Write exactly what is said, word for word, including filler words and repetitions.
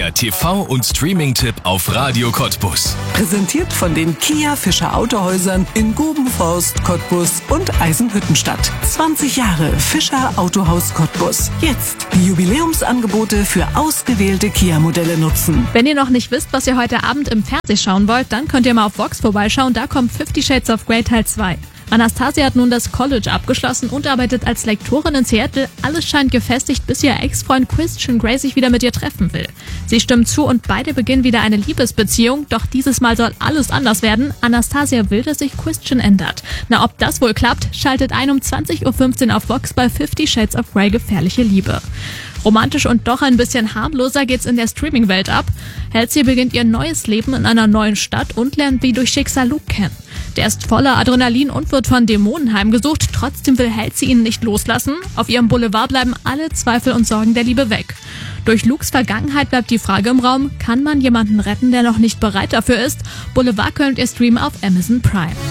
Der T V- und Streaming-Tipp auf Radio Cottbus. Präsentiert von den Kia Fischer Autohäusern in Gubenforst, Cottbus und Eisenhüttenstadt. zwanzig Jahre Fischer Autohaus Cottbus. Jetzt die Jubiläumsangebote für ausgewählte Kia-Modelle nutzen. Wenn ihr noch nicht wisst, was ihr heute Abend im Fernsehen schauen wollt, dann könnt ihr mal auf Vox vorbeischauen. Da kommt Fifty Shades of Grey Teil zwei. Anastasia hat nun das College abgeschlossen und arbeitet als Lektorin in Seattle. Alles scheint gefestigt, bis ihr Ex-Freund Christian Grey sich wieder mit ihr treffen will. Sie stimmt zu und beide beginnen wieder eine Liebesbeziehung. Doch dieses Mal soll alles anders werden. Anastasia will, dass sich Christian ändert. Na, ob das wohl klappt, schaltet ein um zwanzig Uhr fünfzehn auf Vox bei Fifty Shades of Grey Gefährliche Liebe. Romantisch und doch ein bisschen harmloser geht's in der Streaming-Welt ab. Halsey beginnt ihr neues Leben in einer neuen Stadt und lernt wie durch Schicksal Luke kennen. Der ist voller Adrenalin und wird von Dämonen heimgesucht. Trotzdem will Halsey ihn nicht loslassen. Auf ihrem Boulevard bleiben alle Zweifel und Sorgen der Liebe weg. Durch Lukes Vergangenheit bleibt die Frage im Raum, kann man jemanden retten, der noch nicht bereit dafür ist? Boulevard könnt ihr streamen auf Amazon Prime.